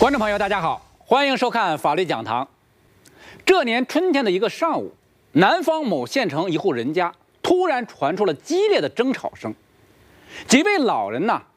观众朋友，大家好，欢迎收看法律讲堂。这年春天的一个上午，南方某县城一户人家突然传出了激烈的争吵声，几位老人呢